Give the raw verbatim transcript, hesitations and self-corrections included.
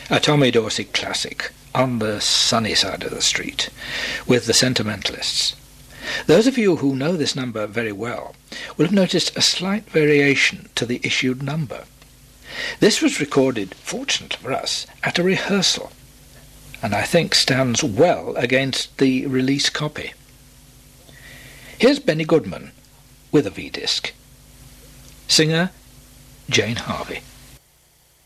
A Tommy Dorsey classic on the sunny side of the street, with the sentimentalists. Those of you who know this number very well will have noticed a slight variation to the issued number. This was recorded, fortunately for us, at a rehearsal, and I think stands well against the release copy. Here's Benny Goodman with a V-disc. Singer, Jane Harvey.